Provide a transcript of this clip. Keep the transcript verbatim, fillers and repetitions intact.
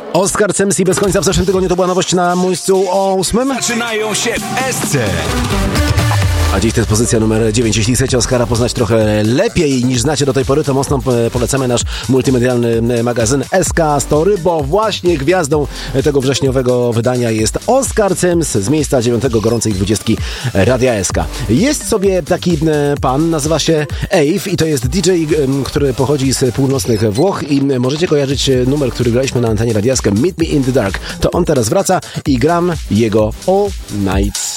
Oscar Sims i Bez końca w zeszłym tygodniu to była nowość na miejscu ósmym. Zaczynają się w Esce. A dziś to jest pozycja numer dziewięć. Jeśli chcecie Oscara poznać trochę lepiej niż znacie do tej pory, to mocno polecamy nasz multimedialny magazyn S K Story, bo właśnie gwiazdą tego wrześniowego wydania jest Oscar Sims z miejsca dziewiątego gorącej dwudziestki Radia S K. Jest sobie taki pan, nazywa się Ave i to jest D J, który pochodzi z północnych Włoch i możecie kojarzyć numer, który graliśmy na antenie Radia S K, Meet Me in the Dark. To on teraz wraca i gram jego All Night.